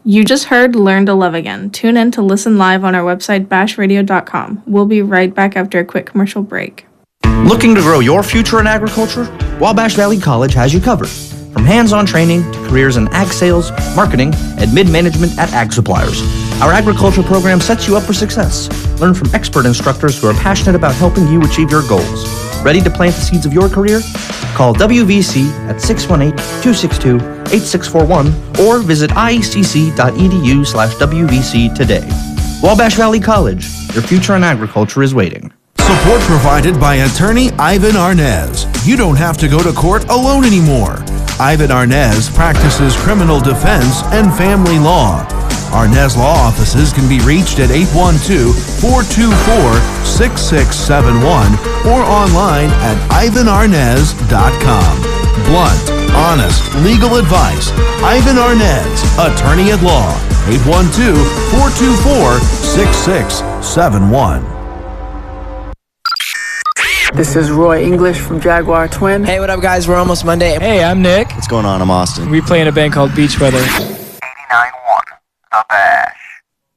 You just heard Learn to Love Again. Tune in to listen live on our website, bashradio.com. We'll be right back after a quick commercial break. Looking to grow your future in agriculture? Wabash Valley College has you covered. From hands-on training to careers in ag sales, marketing, and mid-management at Ag Suppliers, our agriculture program sets you up for success. Learn from expert instructors who are passionate about helping you achieve your goals. Ready to plant the seeds of your career? Call WVC at 618-262-8641 or visit iecc.edu/WVC today. Wabash Valley College, your future in agriculture is waiting. Support provided by attorney Ivan Arnez. You don't have to go to court alone anymore. Ivan Arnez practices criminal defense and family law. Arnez Law Offices can be reached at 812-424-6671 or online at ivanarnez.com. Blunt, honest, legal advice. Ivan Arnez, attorney at law. 812-424-6671. This is Roy English from Jaguar Twin. Hey, what up, guys? We're almost Monday. Hey, I'm Nick. What's going on? I'm Austin. We play in a band called Beach Weather.